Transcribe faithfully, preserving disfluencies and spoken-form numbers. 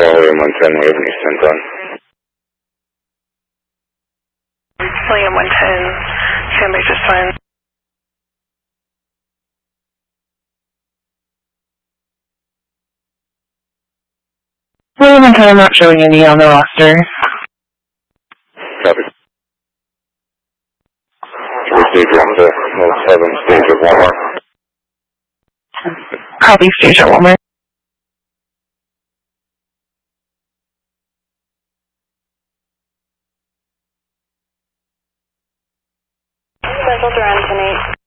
William one ten, we have an Eastern ten. William one ten, standby just fine. William one ten, I'm not showing any on the roster. Copy. Stage one to Mode seven, stage at Walmart. Copy, stage at Walmart. Central Duran, ten eight.